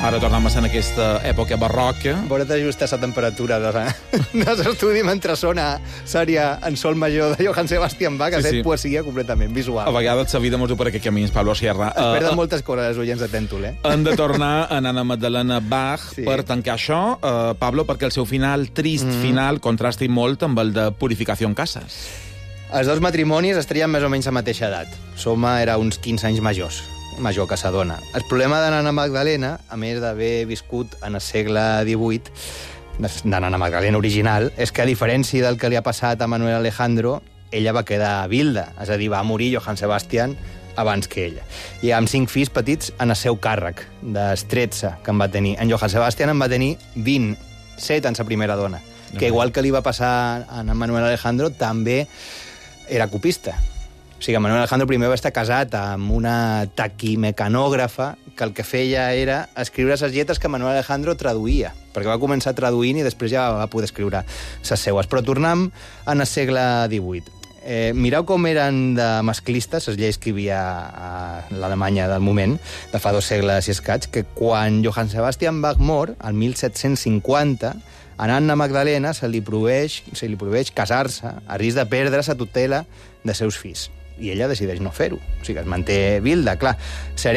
ara tornem a ser en aquesta època barroca. Vols ajustar la temperatura dels estudis mentre sona sèrie en sol major de Johann Sebastian Bach, ha fet poesia completament visual. A vegades la vida mos du per aquest camins, Pablo Sierra. Es perden moltes coses, els oients de Tèntol, Hem de tornar a Anna Magdalena Bach per tancar això, Pablo, perquè el seu final, trist final, contrasta molt amb el de Purificació en Casas. Els dos matrimonis es trien més o menys a mateixa edat. Soma era uns 15 anys major que sa dona. El problema d'Anna Magdalena, a més d'haver viscut en el segle XVIII, d'Anna Magdalena original, és que, a diferència del que li ha passat a Manuel Alejandro, ella va quedar vilda, és a dir, va morir Johann Sebastian abans que ella. I amb 5 fills petits en el seu càrrec, dels 13 que en va tenir. En Johann Sebastian en va tenir 27 en sa primera dona, que igual que li va passar a Manuel Alejandro, també era copista. O sigui, Manuel Alejandro primer va estar casat amb una taquimecanògrafa que el que feia era escriure les lletres que Manuel Alejandro traduïa, perquè va començar traduint i després ja va poder escriure les seues. Però tornem en el segle XVIII. Mireu com eren de masclistes les lleis que hi havia a l'Alemanya del moment, de fa 2 segles i escaig, que quan Johann Sebastian Bach mor, el 1750, a Anna Magdalena se li prohibeix casar-se a risc de perdre la tutela de seus fills. I ella decideix no fer-ho. O sigui, es manté vilda, clar.